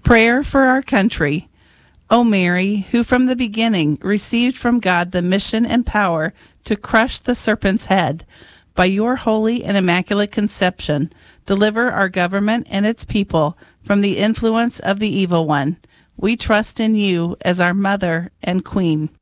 Prayer for our country. O Mary, who from the beginning received from God the mission and power to crush the serpent's head, by your holy and immaculate conception, deliver our government and its people from the influence of the evil one. We trust in you as our Mother and Queen.